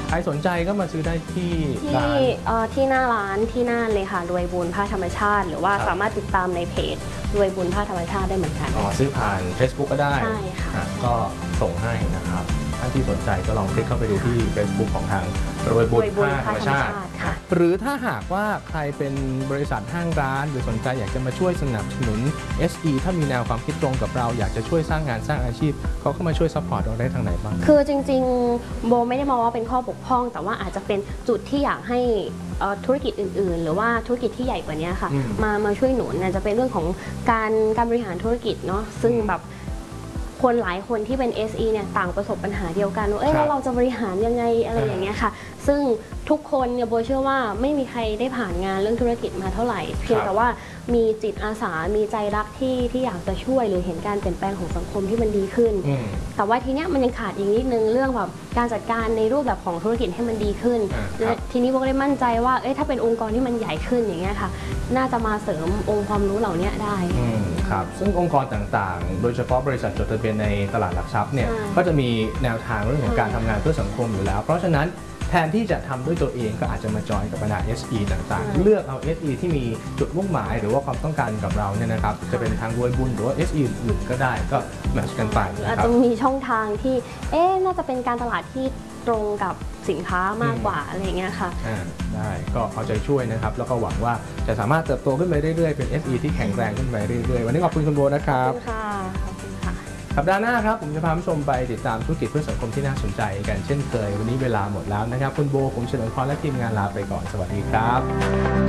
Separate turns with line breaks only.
ใครสนใจก็มาซื้อได้ที่ร้าน
ที่หน้าร้านที่หน้าเลยค่ะรวยบุญผ้าธรรมชาติหรือว่าสามารถติดตามในเพจรวยบุญผ้าธรรมชาติได้เหมือนกัน
ซื้อผ่าน Facebook ก็ได้
ใช่ค่ะ
ก็ส่งให้นะครับถ้าที่สนใจก็ลองคลิกเข้าไปดูที่ Facebook ของทางรวยบุญผ้าธรรมชาติหรือถ้าหากว่าใครเป็นบริษัทห้างร้านหรือสนใจอยากจะมาช่วยสนับสนุน SE ถ้ามีแนวความคิดตรงกับเราอยากจะช่วยสร้างงานสร้างอาชีพเขาเข้ามาช่วยซัพพอร์ตเราได้ทางไหนบ้าง
คือจริงๆโบไม่ได้มองว่าเป็นข้อบกพร่องแต่ว่าอาจจะเป็นจุดที่อยากให้ธุรกิจอื่นๆหรือว่าธุรกิจที่ใหญ่กว่านี้ค่ะมาช่วยหนุนอาจจะเป็นเรื่องของการบริหารธุรกิจเนาะซึ่งแบบคนหลายคนที่เป็น SE เนี่ยต่างประสบปัญหาเดียวกันว่าแล้วเราจะบริหารยังไงอะไรอย่างเงี้ยค่ะซึ่งทุกคนเนี่ยโบเชื่อว่าไม่มีใครได้ผ่านงานเรื่องธุรกิจมาเท่าไหร่เพียงแต่ว่ามีจิตอาสามีใจรักที่อยากจะช่วยหรือเห็นการเปลี่ยนแปลงของสังคมที่มันดีขึ้นแต่ว่าทีเนี้ยมันยังขาดอีกนิดนึงเรื่องแบบการจัดการในรูปแบบของธุรกิจให้มันดีขึ้นและทีนี้โบก็ได้มั่นใจว่าถ้าเป็นองค์กรที่มันใหญ่ขึ้นอย่างเงี้ยค่ะน่าจะมาเสริมองค์ความรู้เหล่านี้ได้
ครับซึ่งองค์กรต่างๆโดยเฉพาะบริษัทจดทะเบียนในตลาดหลักทรัพย์เนี่ยก็จะมีแนวทางเรื่องของการทำงานเพื่อสังคมอยู่แล้วเพราะฉะนั้นแทนที่จะทำด้วยตัวเองก็อาจจะมาจอยกับบรรดา SE ต่างๆเลือกเอา SE ที่มีจุดมุ่งหมายหรือว่าความต้องการกับเราเนี่ยนะครับจะเป็นทางรวยบุญหรือว่า SE อื่นๆก็ได้ก็แมทช์กันไปนะครับ
อาจจะมีช่องทางที่น่าจะเป็นการตลาดที่ตรงกับสินค้ามากกว่าอะไรอย่างเงี้ยค่ะ
ได้ก็เอาใจช่วยนะครับแล้วก็หวังว่าจะสามารถเติบโตขึ้นไปเรื่อยๆเป็น SE ที่แข็งแรงขึ้นไปเรื่อยๆวันนี้ขอบคุณคุณโบนะครับ
ขอบคุณค่ะ
สัปดาห์หน้าครับผมจะพาผู้ชมไปติดตามธุรกิจเพื่อสังคมที่น่าสนใจกันเช่นเคยวันนี้เวลาหมดแล้วนะครับคุณโบผมเฉลิมพรและทีมงานลาไปก่อนสวัสดีครับ